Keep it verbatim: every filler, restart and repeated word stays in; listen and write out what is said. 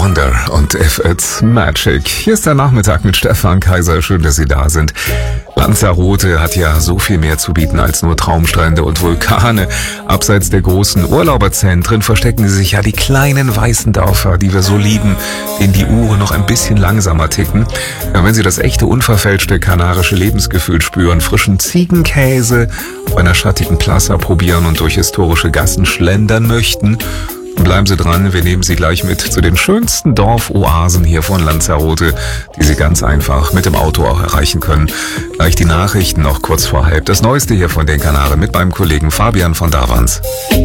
Wonder und If It's Magic. Hier ist der Nachmittag mit Stefan Kaiser. Schön, dass Sie da sind. Lanzarote hat ja so viel mehr zu bieten als nur Traumstrände und Vulkane. Abseits der großen Urlauberzentren verstecken sich ja die kleinen weißen Dörfer, die wir so lieben, denen die Uhren noch ein bisschen langsamer ticken. Ja, wenn Sie das echte, unverfälschte kanarische Lebensgefühl spüren, frischen Ziegenkäse auf einer schattigen Plaza probieren und durch historische Gassen schlendern möchten, bleiben Sie dran, wir nehmen Sie gleich mit zu den schönsten Dorfoasen hier von Lanzarote, die Sie ganz einfach mit dem Auto auch erreichen können. Gleich die Nachrichten noch kurz vor halb. Das Neueste hier von den Kanaren mit meinem Kollegen Fabian von Davans.